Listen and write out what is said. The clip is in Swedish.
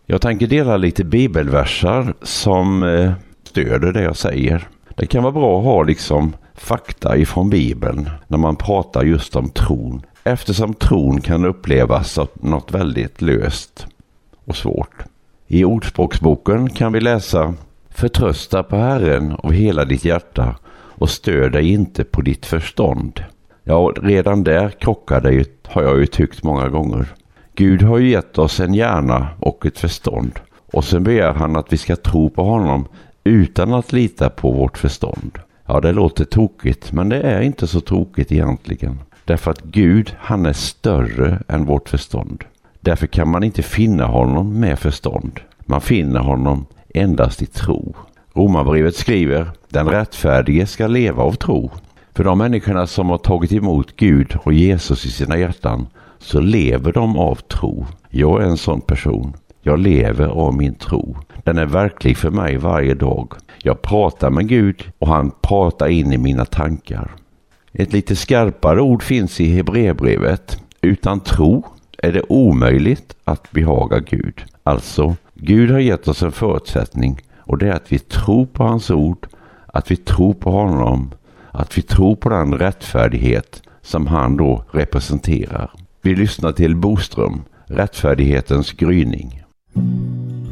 Jag tänker dela lite bibelversar som stöder det jag säger. Det kan vara bra att ha fakta ifrån Bibeln när man pratar just om tron. Eftersom tron kan upplevas som något väldigt löst och svårt. I Ordspråksboken kan vi läsa: förtrösta på Herren av hela ditt hjärta och stöd dig inte på ditt förstånd. Ja, redan där krockar det har jag ju tyckt många gånger. Gud har ju gett oss en hjärna och ett förstånd. Och sen begär han att vi ska tro på honom utan att lita på vårt förstånd. Ja, det låter tokigt, men det är inte så tokigt egentligen. Därför att Gud, han är större än vårt förstånd. Därför kan man inte finna honom med förstånd. Man finner honom endast i tro. Romarbrevet skriver: den rättfärdige ska leva av tro. För de människorna som har tagit emot Gud och Jesus i sina hjärtan, så lever de av tro. Jag är en sån person. Jag lever av min tro. Den är verklig för mig varje dag. Jag pratar med Gud och han pratar in i mina tankar. Ett lite skarpare ord finns i Hebreerbrevet. Utan tro är det omöjligt att behaga Gud. Alltså, Gud har gett oss en förutsättning, och det är att vi tror på hans ord, att vi tror på honom, att vi tror på den rättfärdighet som han då representerar. Vi lyssnar till Boström, rättfärdighetens gryning.